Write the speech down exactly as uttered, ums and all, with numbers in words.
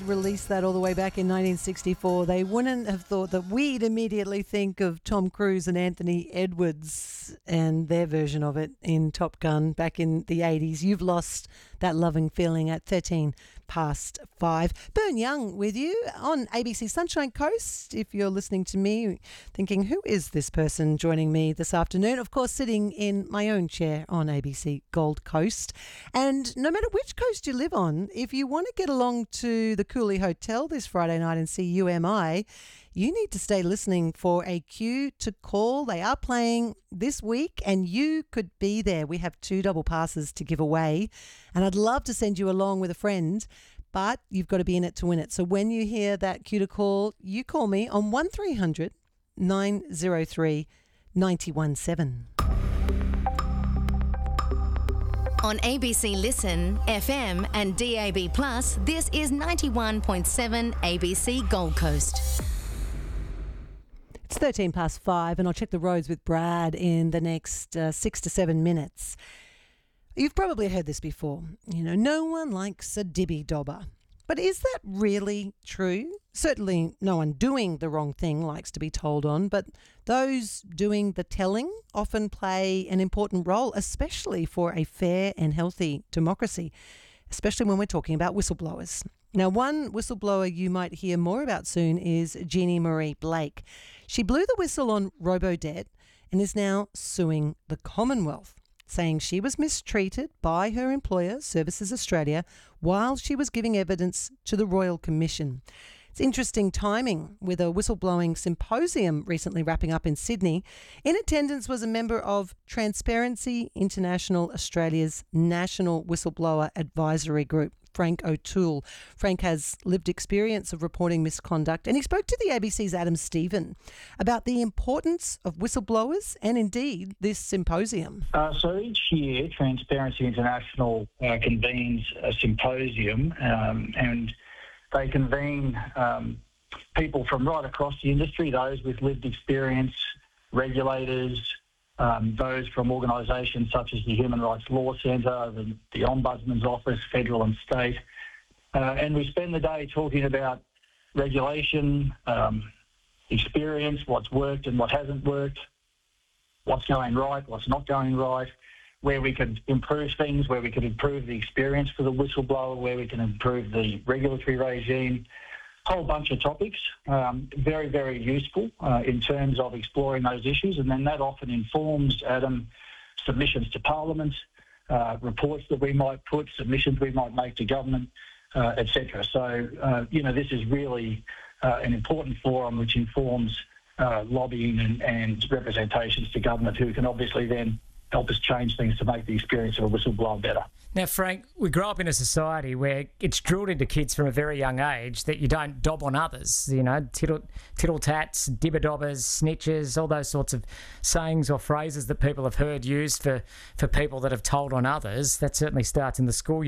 released that all the way back in nineteen sixty-four, they wouldn't have thought that we'd immediately think of Tom Cruise and Anthony Edwards and their version of it in Top Gun back in the eighties. You've lost that loving feeling at thirteen past five. Bern Young with you on A B C Sunshine Coast. If you're listening to me thinking, who is this person joining me this afternoon? Of course, sitting in my own chair on A B C Gold Coast. And no matter which coast you live on, if you want to get along to the Cooley Hotel this Friday night and see U M I, you need to stay listening for a cue to call. They are playing this week and you could be there. We have two double passes to give away and I'd love to send you along with a friend, but you've got to be in it to win it. So when you hear that cue to call, you call me on one three hundred nine oh three nine one seven. On A B C Listen, F M and D A B Plus, this is ninety-one point seven A B C Gold Coast. It's thirteen past five and I'll check the roads with Brad in the next uh, six to seven minutes. You've probably heard this before. You know, no one likes a dibby dobber. But is that really true? Certainly no one doing the wrong thing likes to be told on, but those doing the telling often play an important role, especially for a fair and healthy democracy, especially when we're talking about whistleblowers. Now, one whistleblower you might hear more about soon is Jeannie Marie Blake. She blew the whistle on Robodebt and is now suing the Commonwealth, saying she was mistreated by her employer, Services Australia, while she was giving evidence to the Royal Commission. It's interesting timing with a whistleblowing symposium recently wrapping up in Sydney. In attendance was a member of Transparency International Australia's National Whistleblower Advisory Group, Frank O'Toole. Frank has lived experience of reporting misconduct and he spoke to the A B C's Adam Stephen about the importance of whistleblowers and indeed this symposium. Uh, so each year Transparency International uh, convenes a symposium um, and they convene um, people from right across the industry, those with lived experience, regulators, Um, those from organisations such as the Human Rights Law Centre, the, the Ombudsman's Office, federal and state. Uh, and we spend the day talking about regulation, um, experience, what's worked and what hasn't worked, what's going right, what's not going right, where we could improve things, where we could improve the experience for the whistleblower, where we can improve the regulatory regime. Whole bunch of topics, um, very, very useful uh, in terms of exploring those issues, and then that often informs, Adam, submissions to Parliament, uh, reports that we might put, submissions we might make to government, uh, et cetera. So, uh, you know, this is really uh, an important forum which informs uh, lobbying and, and representations to government who can obviously then help us change things to make the experience of a whistleblower better. Now, Frank, we grow up in a society where it's drilled into kids from a very young age that you don't dob on others, you know, tittle, tittle-tats, dibber-dobbers, snitches, all those sorts of sayings or phrases that people have heard used for, for people that have told on others. That certainly starts in the school